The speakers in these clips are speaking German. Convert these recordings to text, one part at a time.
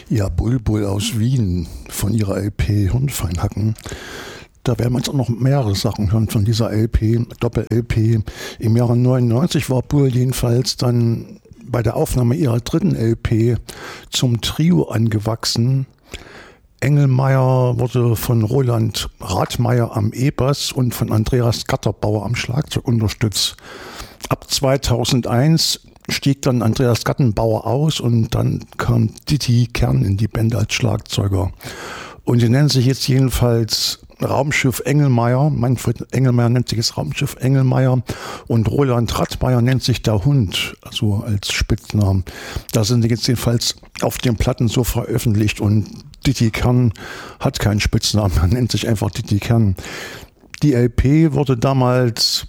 Ja, Bulbul aus Wien von ihrer LP Hirnfeinhacken. Da werden wir jetzt auch noch mehrere Sachen hören von dieser LP, Doppel-LP. Im Jahre 99 war Bull jedenfalls dann bei der Aufnahme ihrer dritten LP zum Trio angewachsen. Engelmeier wurde von Roland Rathmeier am E-Bass und von Andreas Gatterbauer am Schlagzeug unterstützt. Ab 2001 stieg dann Andreas Gattenbauer aus und dann kam Didi Kern in die Band als Schlagzeuger. Und sie nennen sich jetzt jedenfalls Raumschiff Engelmeier. Manfred Engelmeier nennt sich jetzt Raumschiff Engelmeier und Roland Rathmeier nennt sich der Hund, also als Spitznamen. Da sind sie jetzt jedenfalls auf den Platten so veröffentlicht und Didi Kern hat keinen Spitznamen, er nennt sich einfach Didi Kern. Die LP wurde damals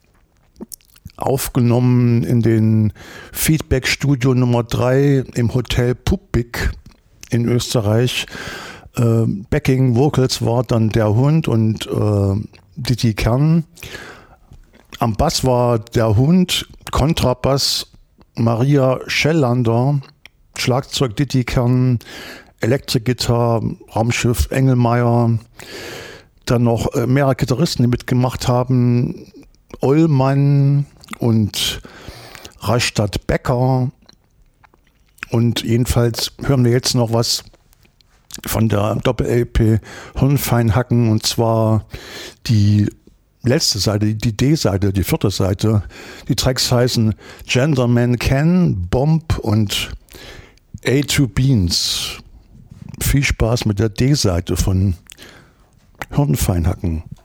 aufgenommen in den Feedback-Studio Nummer 3 im Hotel Puppig in Österreich. Backing Vocals war dann der Hund und Didi Kern. Am Bass war der Hund, Kontrabass Maria Schellander, Schlagzeug Didi Kern, Elektrikgitarre Raumschiff Engelmeier. Dann noch mehrere Gitarristen, die mitgemacht haben, Ollmann und Rastatt Becker. Und jedenfalls hören wir jetzt noch was von der Doppel-LP Hirnfeinhacken, und zwar die letzte Seite, die D-Seite, die vierte Seite. Die Tracks heißen Gentleman Can, Bomb und A2 Beans. Viel Spaß mit der D-Seite von Hirnfeinhacken.